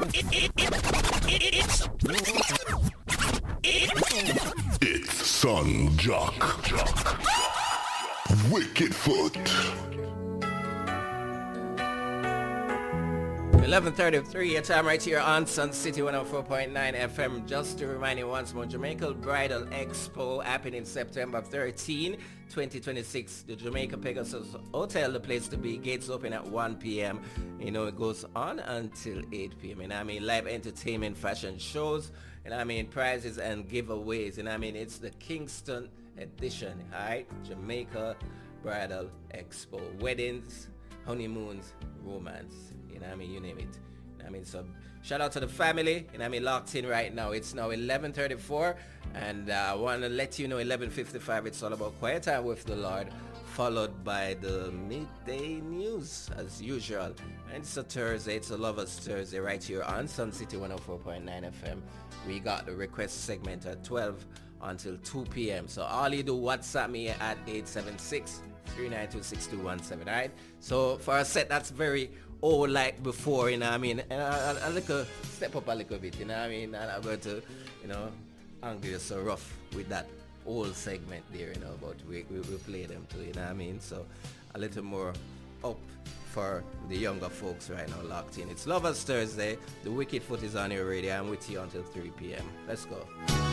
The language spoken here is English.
It's Son Jock. Wicked Foot. 11:33, your time right here on Sun City 104.9 FM. Just to remind you once more, Jamaica Bridal Expo happening September 13, 2026. The Jamaica Pegasus Hotel, the place to be. Gates open at 1 p.m. You know, it goes on until 8 p.m. And I mean, live entertainment, fashion shows, and I mean, prizes and giveaways. And I mean, it's the Kingston edition, all right? Jamaica Bridal Expo. Weddings, honeymoons, romance. You know what I mean? You name it. You know what I mean? So shout out to the family. You know what I mean? Locked in right now. It's now 11:34, and I want to let you know 11:55. It's all about Quiet Time with the Lord, followed by the midday news as usual. And it's a Thursday. It's a Lovers Thursday right here on Sun City 104.9 FM. We got the request segment at 12 until 2 p.m. So all you do, WhatsApp me at 876-392-6217. All right? So for a set that's very old like before, you know what I mean? And I little step up a little bit, you know what I mean? And I'm going to, you know, angle you so rough with that old segment there, you know, but we play them too, you know what I mean? So a little more up for the younger folks right now locked in. It's Lovers Thursday. The Wicked Foot is on your radio. I'm with you until 3 p.m. Let's go.